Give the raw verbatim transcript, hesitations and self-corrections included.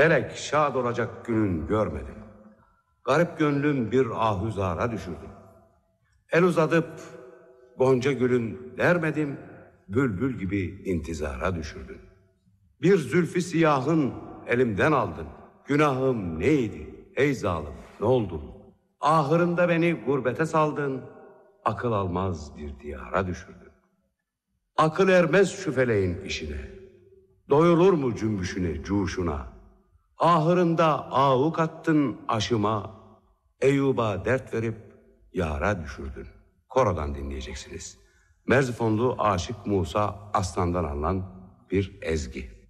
Felek şad olacak günün görmedim. Garip gönlüm bir ahüzara düşürdüm. El uzatıp gonca gülün dermedim, bülbül gibi intizara düşürdün. Bir zülfü siyahın elimden aldın. Günahım neydi ey zalim, ne oldun? Ahırında beni gurbete saldın, akıl almaz bir diyara düşürdün. Akıl ermez şu feleğin işine, doyulur mu cümbüşüne, cuşuna? Ahırında ağuk attın aşıma, Eyyub'a dert verip yara düşürdün. Korodan dinleyeceksiniz. Merzifonlu Aşık Musa Aslan'dan alınan bir ezgi.